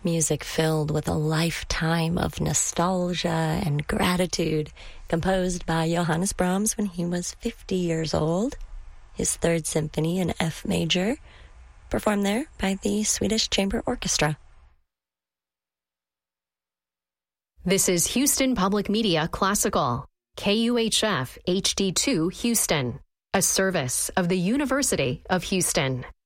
Music filled with a lifetime of nostalgia and gratitude, composed by Johannes Brahms when he was 50 years old. His Third Symphony in F major, performed there by the Swedish Chamber Orchestra. This is Houston Public Media Classical, KUHF HD2 Houston, a service of the University of Houston.